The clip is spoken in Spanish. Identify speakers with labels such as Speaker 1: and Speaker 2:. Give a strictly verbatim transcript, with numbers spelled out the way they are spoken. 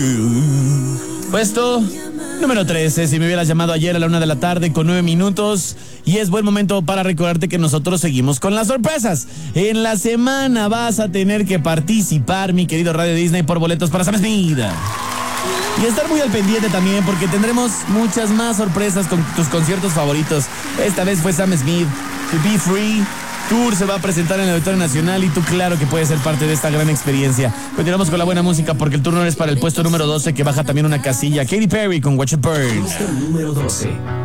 Speaker 1: Puesto número trece, si me hubieras llamado ayer a la una de la tarde con nueve minutos. Y es buen momento para recordarte que nosotros seguimos con las sorpresas. En la semana vas a tener que participar, mi querido Radio Disney, por boletos para Sam Smith. Y estar muy al pendiente también, porque tendremos muchas más sorpresas con tus conciertos favoritos. Esta vez fue Sam Smith, To Be Free Tour se va a presentar en el Auditorio Nacional y tú claro que puedes ser parte de esta gran experiencia. Continuamos con la buena música porque el turno es para el puesto número doce, que baja también una casilla. Katy Perry con Watch It Burn.
Speaker 2: Puesto número doce.